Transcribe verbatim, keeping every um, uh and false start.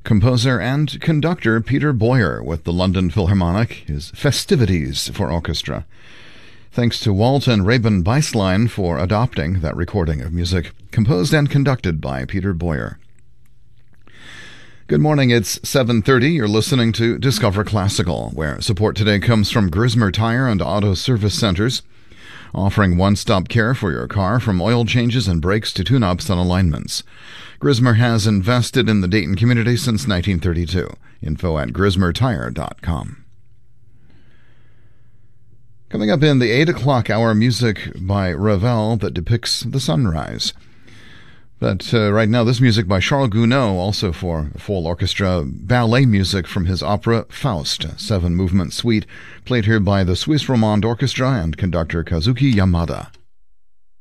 Composer and conductor Peter Boyer with the London Philharmonic, his Festivities for Orchestra. Thanks to Walt and Rabin Beislein for adopting that recording of music, composed and conducted by Peter Boyer. Good morning, it's seven thirty. You're listening to Discover Classical, where support today comes from Grismer Tire and Auto Service Centers, offering one-stop care for your car from oil changes and brakes to tune-ups and alignments. Grismer has invested in the Dayton community since nineteen thirty-two. Info at grismer tire dot com. Coming up in the eight o'clock hour, music by Ravel that depicts the sunrise. But uh, right now, this music by Charles Gounod, also for full orchestra, ballet music from his opera Faust, seven-movement suite, played here by the Swiss Romande Orchestra and conductor Kazuki Yamada.